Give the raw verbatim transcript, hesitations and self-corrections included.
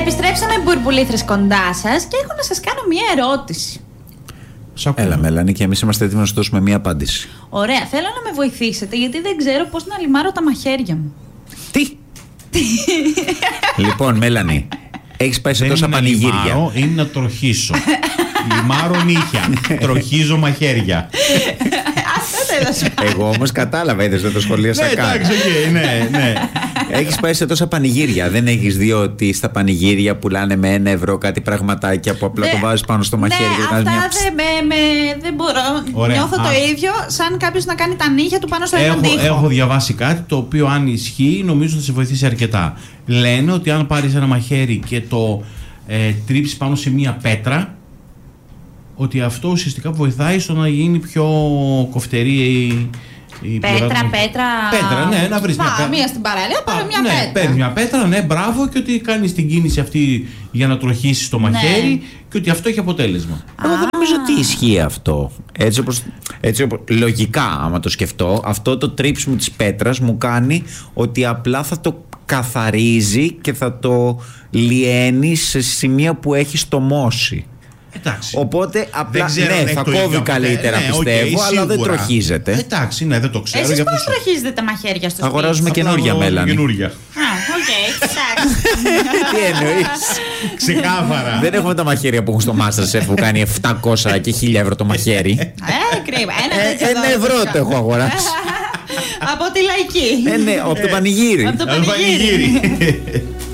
Επιστρέψαμε μπουρμπουλήθρες κοντά σας και έχω να σας κάνω μια ερώτηση. Έλα, Μέλανη, και εμείς είμαστε έτοιμοι να σου δώσουμε μια απάντηση. Ωραία, θέλω να με βοηθήσετε γιατί δεν ξέρω πώς να λιμάρω τα μαχαίρια μου. Τι? Λοιπόν, Μέλανη, έχεις πάει σε τόσα πανηγύρια. Λιμάρω, είναι να τροχίσω. Λιμάρω νύχια. Τροχίζω μαχαίρια. Εγώ όμως κατάλαβα, είδες, δεν το σχολίασα καν. Ναι, εντάξει, okay, ναι, ναι. Έχεις πάει σε τόσα πανηγύρια. Δεν έχεις δει ότι στα πανηγύρια πουλάνε με ένα ευρώ κάτι πραγματάκια που απλά ναι, το βάζεις πάνω στο μαχαίρι? Ναι, και αυτά μια... δεν με, με, δεν μπορώ. Ωραία. Νιώθω Α. το ίδιο σαν κάποιος να κάνει τα νύχια του πάνω στο Έχω, έναν τοίχο. έχω διαβάσει κάτι το οποίο, αν ισχύει, νομίζω θα σε βοηθήσει αρκετά. Λένε ότι αν πάρεις ένα μαχαίρι και το ε, τρίψεις πάνω σε μία πέτρα, ότι αυτό ουσιαστικά βοηθάει στο να γίνει πιο κοφτερή η, η Πέτρα, πλευρά του... πέτρα. Πέτρα, ναι, να βρεις Πά, μια πέτρα. μία στην παραλία, πάρε μια ναι, πέτρα. Παίρνεις μια πέτρα, ναι, μπράβο, και ότι κάνεις την κίνηση αυτή για να τροχίσεις το μαχαίρι, ναι, και ότι αυτό έχει αποτέλεσμα. Εγώ δεν νομίζω ότι ισχύει αυτό. Έτσι όπως, έτσι όπως, λογικά, άμα το σκεφτώ, αυτό το τρίψιμο της πέτρας μου κάνει ότι απλά θα το καθαρίζει και θα το λιένει σε σημεία που έχει στομώσει. Εντάξει. Οπότε απλά ξέρω, ναι, θα κόβει καλύτερα, ναι, πιστεύω, okay, αλλά δεν τροχίζεται. Εντάξει, ναι, δεν το ξέρω. Εσείς πώς τροχίζετε τα μαχαίρια στο σπίτι? Αγοράζουμε καινούργια, Μέλανη. Καινούργια. Α, οκ, εντάξει. Τι εννοείς? Ξεκάθαρα. Δεν έχουμε τα μαχαίρια που έχουν στο MasterChef που κάνει επτακόσια και χίλια ευρώ το μαχαίρι. Ε, κρίμα. Ένα ευρώ το έχω αγοράσει. Από τη Λαϊκή. Ε, ναι, από το πανηγύρι. Από το πανηγύρι.